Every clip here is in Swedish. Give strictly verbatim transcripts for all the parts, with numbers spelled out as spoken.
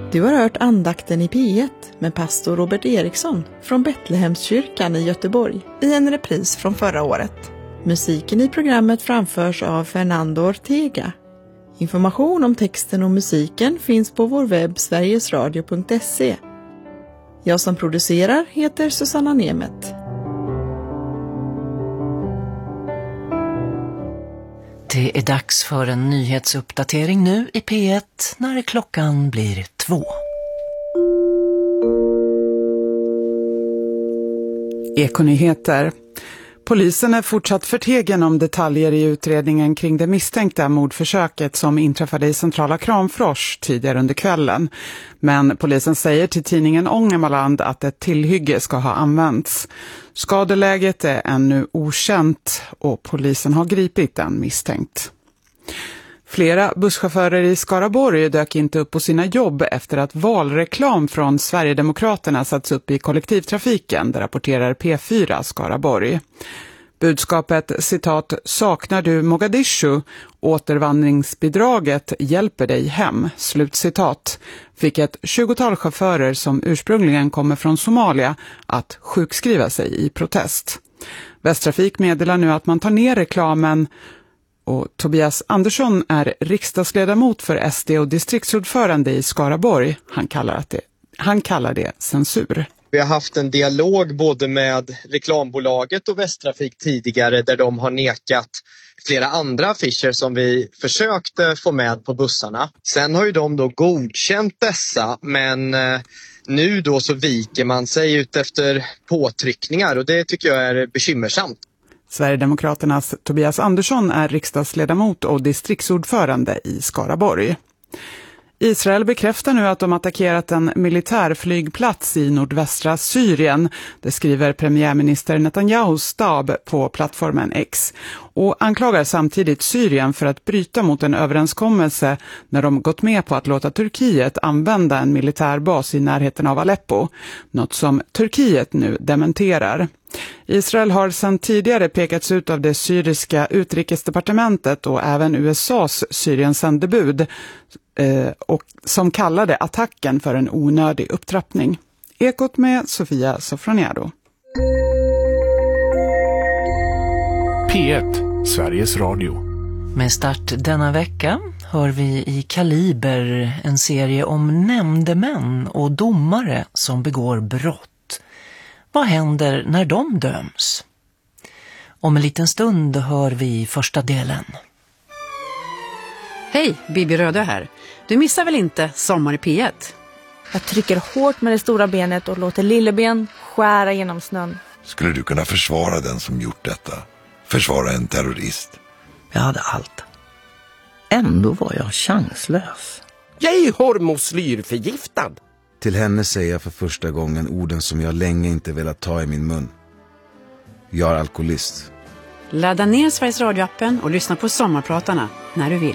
Du har hört andakten i P ett med pastor Robert Eriksson från Betlehemskyrkan i Göteborg i en repris från förra året. Musiken i programmet framförs av Fernando Ortega. Information om texten och musiken finns på vår webb sverigesradio punkt se. Jag som producerar heter Susanna Nemet. Det är dags för en nyhetsuppdatering nu i P ett när klockan blir två. Ekonyheter. Polisen är fortsatt förtegen om detaljer i utredningen kring det misstänkta mordförsöket som inträffade i centrala Kramfors tidigare under kvällen. Men polisen säger till tidningen Ångermanland att ett tillhygge ska ha använts. Skadeläget är ännu okänt och polisen har gripit en misstänkt. Flera busschaufförer i Skaraborg dök inte upp på sina jobb efter att valreklam från Sverigedemokraterna satts upp i kollektivtrafiken, det rapporterar P fyra Skaraborg. Budskapet, citat, saknar du Mogadishu, återvandringsbidraget hjälper dig hem, slutcitat, fick ett tjugotal chaufförer som ursprungligen kommer från Somalia att sjukskriva sig i protest. Västtrafik meddelar nu att man tar ner reklamen. Och Tobias Andersson är riksdagsledamot för S D och distriktsordförande i Skaraborg. Han kallar, att det, han kallar det censur. Vi har haft en dialog både med reklambolaget och Västtrafik tidigare där de har nekat flera andra affischer som vi försökte få med på bussarna. Sen har ju de då godkänt dessa, men nu då så viker man sig ut efter påtryckningar och det tycker jag är bekymmersamt. Sverigedemokraternas Tobias Andersson är riksdagsledamot och distriktsordförande i Skaraborg. Israel bekräftar nu att de attackerat en militärflygplats i nordvästra Syrien. Det skriver premiärminister Netanyahus stab på plattformen X och anklagar samtidigt Syrien för att bryta mot en överenskommelse när de gått med på att låta Turkiet använda en militärbas i närheten av Aleppo, något som Turkiet nu dementerar. Israel har sedan tidigare pekats ut av det syriska utrikesdepartementet och även U S A:s Syrien-sändebud eh, och som kallade attacken för en onödig upptrappning. Ekot med Sofia Sofroniado. P ett, Sveriges Radio. Med start denna vecka hör vi i Kaliber en serie om nämndemän och domare som begår brott. Vad händer när de döms? Om en liten stund hör vi första delen. Hej, Bibi Röde här. Du missar väl inte Sommar i P ett? Jag trycker hårt med det stora benet och låter lilleben skära genom snön. Skulle du kunna försvara den som gjort detta? Försvara en terrorist? Jag hade allt. Ändå var jag chanslös. Jag är hormoslyrförgiftad. Till henne säger jag för första gången orden som jag länge inte velat ta i min mun. Jag är alkoholist. Ladda ner Sveriges radioappen och lyssna på Sommarpratarna när du vill.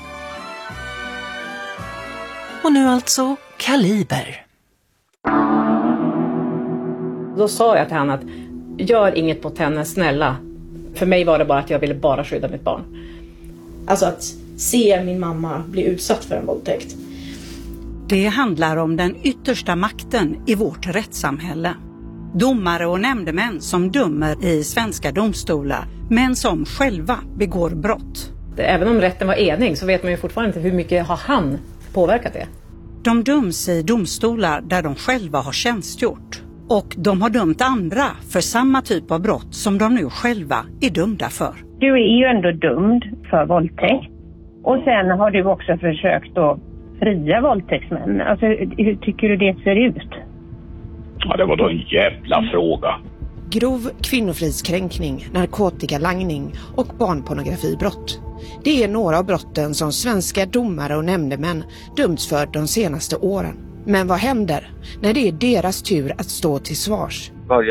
Och nu alltså Kaliber. Då sa jag till henne att gör inget mot henne, snälla. För mig var det bara att jag ville bara skydda mitt barn. Alltså att se min mamma bli utsatt för en våldtäkt. Det handlar om den yttersta makten i vårt rättssamhälle. Domare och nämndemän som dömer i svenska domstolar, men som själva begår brott. Även om rätten var enig så vet man ju fortfarande inte hur mycket har han påverkat det. De döms i domstolar där de själva har tjänstgjort. Och de har dömt andra för samma typ av brott som de nu själva är dömda för. Du är ju ändå dömd för våldtäkt. Och sen har du också försökt att fria våldtäktsmän. Alltså, hur tycker du det ser ut? Ja, det var då en jävla fråga. Grov kvinnofridskränkning, narkotikalangning och barnpornografibrott. Det är några av brotten som svenska domare och nämndemän dömts för de senaste åren. Men vad händer när det är deras tur att stå till svars?